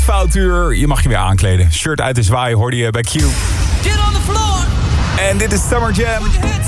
Foutuur, je mag je weer aankleden. Shirt uit de zwaai hoorde je bij Q. Get on the floor. En dit is Summer Jam.